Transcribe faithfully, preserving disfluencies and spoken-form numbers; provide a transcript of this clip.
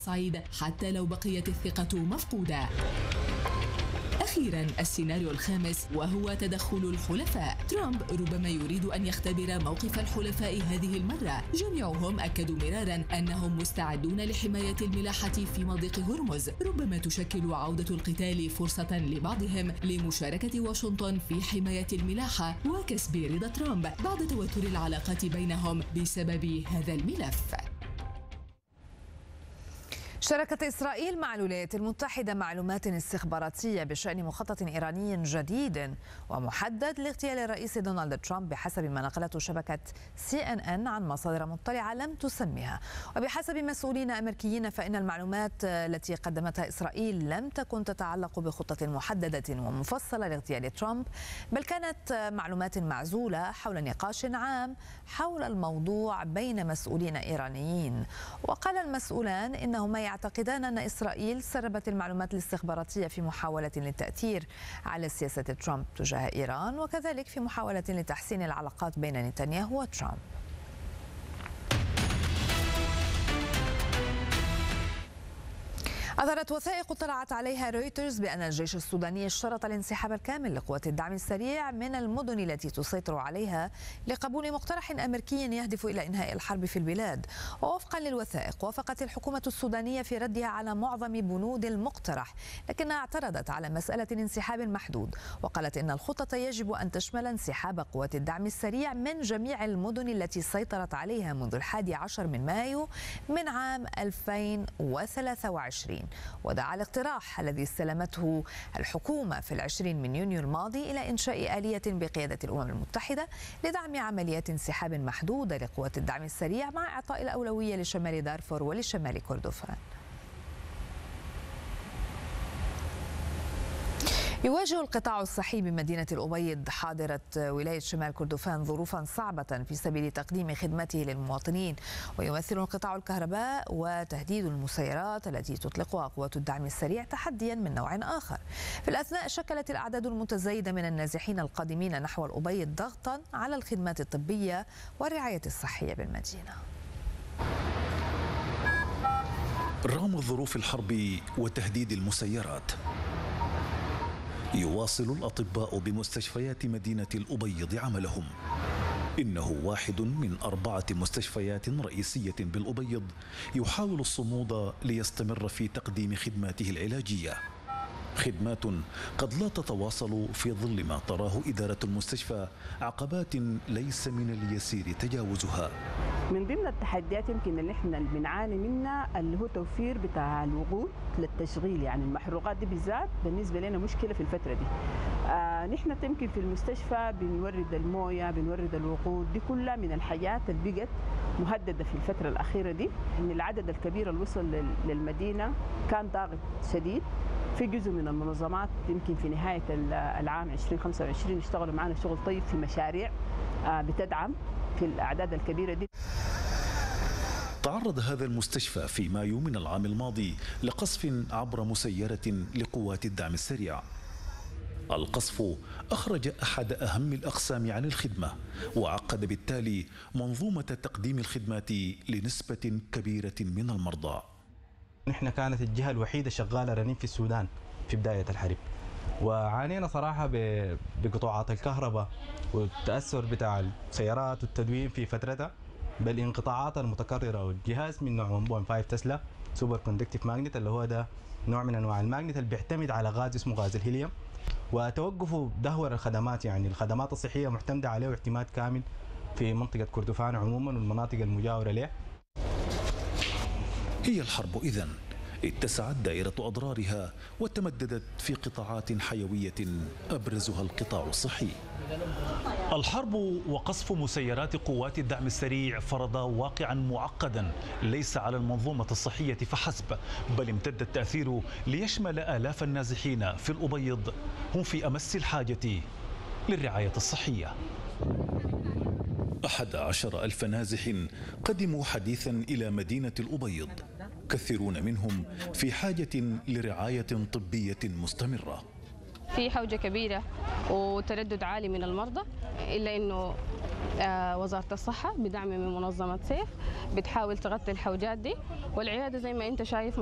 صعيد حتى لو بقيت الثقة مفقودة. أخيراً السيناريو الخامس وهو تدخل الحلفاء. ترامب ربما يريد أن يختبر موقف الحلفاء هذه المرة. جميعهم أكدوا مرارا أنهم مستعدون لحماية الملاحة في مضيق هرمز. ربما تشكل عودة القتال فرصة لبعضهم لمشاركة واشنطن في حماية الملاحة وكسب رضا ترامب بعد توتر العلاقات بينهم بسبب هذا الملف. شاركت إسرائيل مع الولايات المتحدة معلومات استخباراتية بشأن مخطط إيراني جديد ومحدد لاغتيال الرئيس دونالد ترامب بحسب ما نقلته شبكة سي إن إن عن مصادر مطلعة لم تسمها. وبحسب مسؤولين أمريكيين فإن المعلومات التي قدمتها إسرائيل لم تكن تتعلق بخطة محددة ومفصلة لاغتيال ترامب، بل كانت معلومات معزولة حول نقاش عام حول الموضوع بين مسؤولين إيرانيين. وقال المسؤولان إنهما يعتقدان أن إسرائيل سربت المعلومات الاستخباراتية في محاولة للتأثير على سياسة ترامب تجاه إيران، وكذلك في محاولة لتحسين العلاقات بين نتنياهو وترامب. أظهرت وثائق اطلعت عليها رويترز بأن الجيش السوداني اشترط الانسحاب الكامل لقوات الدعم السريع من المدن التي تسيطر عليها لقبول مقترح أمريكي يهدف إلى إنهاء الحرب في البلاد. ووفقا للوثائق وافقت الحكومة السودانية في ردها على معظم بنود المقترح، لكنها اعترضت على مسألة الانسحاب المحدود، وقالت إن الخطة يجب أن تشمل انسحاب قوات الدعم السريع من جميع المدن التي سيطرت عليها منذ الحادي عشر من مايو من عام ألفين وثلاثة وعشرين. ودعا الاقتراح الذي استلمته الحكومة في العشرين من يونيو الماضي إلى إنشاء آلية بقيادة الأمم المتحدة لدعم عمليات انسحاب محدودة لقوات الدعم السريع مع إعطاء الأولوية لشمال دارفور ولشمال كردفان. يواجه القطاع الصحي بمدينة الأبيض حاضرة ولاية شمال كردفان ظروفا صعبة في سبيل تقديم خدمته للمواطنين، ويمثل انقطاع الكهرباء وتهديد المسيرات التي تطلقها قوات الدعم السريع تحديا من نوع آخر. في الأثناء شكلت الأعداد المتزايدة من النازحين القادمين نحو الأبيض ضغطا على الخدمات الطبية والرعاية الصحية بالمدينة. رغم ظروف الحرب وتهديد المسيرات، يواصل الأطباء بمستشفيات مدينة الأبيض عملهم. إنه واحد من أربعة مستشفيات رئيسية بالأبيض يحاول الصمود ليستمر في تقديم خدماته العلاجية، خدمات قد لا تتواصل في ظل ما تراه إدارة المستشفى عقبات ليس من اليسير تجاوزها. من ضمن التحديات يمكن اللي احنا بنعاني منها اللي هو توفير بتاع الوقود للتشغيل، يعني المحروقات دي بالذات بالنسبه لنا مشكله في الفتره دي. آه نحن يمكن في المستشفى بنورد المويه، بنورد الوقود، دي كلها من الحاجات اللي بقت مهدده في الفتره الاخيره دي. ان العدد الكبير اللي وصل للمدينه كان ضاغط شديد. في جزء من المنظمات يمكن في نهايه العام ألفين وخمسة وعشرين اشتغلوا معنا شغل طيب في مشاريع آه بتدعم في الأعداد الكبيرة دي. تعرض هذا المستشفى في مايو من العام الماضي لقصف عبر مسيرة لقوات الدعم السريع. القصف أخرج أحد أهم الأقسام عن الخدمة، وعقد بالتالي منظومة تقديم الخدمات لنسبة كبيرة من المرضى. نحن كانت الجهة الوحيدة شغالة رنين في السودان في بداية الحرب، وعانينا صراحة بقطاعات الكهرباء والتأثر بتاع السيارات والتدوين في فترتها، بالانقطاعات المتكررة. والجهاز من نوع واحد فاصلة خمسة تسلا سوبر كوندكتيف ماجنت، اللي هو ده نوع من أنواع الماجنت اللي بيعتمد على غاز اسمه غاز الهيليوم، وتوقفوا دهور الخدمات، يعني الخدمات الصحية معتمدة عليه اعتماد كامل في منطقة كردفان عموما والمناطق المجاورة له. هي الحرب إذن اتسعت دائرة أضرارها وتمددت في قطاعات حيوية أبرزها القطاع الصحي. الحرب وقصف مسيرات قوات الدعم السريع فرض واقعا معقدا ليس على المنظومة الصحية فحسب، بل امتد التأثير ليشمل آلاف النازحين في الأبيض هم في أمس الحاجة للرعاية الصحية. أحد عشر ألف نازح قدموا حديثا إلى مدينة الأبيض، كثيرون منهم في حاجة لرعاية طبية مستمرة. في حوجة كبيرة وتردد عالي من المرضى، إلا أنه وزارة الصحة بدعم من منظمة سيف بتحاول تغطي الحوجات دي، والعيادة زي ما انت شايف